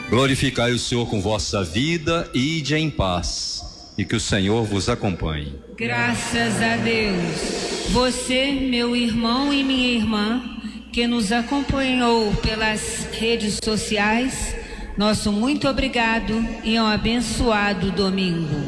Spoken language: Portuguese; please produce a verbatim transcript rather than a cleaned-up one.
Glorificai o Senhor com vossa vida e ide em paz, e que o Senhor vos acompanhe. Graças a Deus. Você, meu irmão e minha irmã, que nos acompanhou pelas redes sociais, nosso muito obrigado e um abençoado domingo.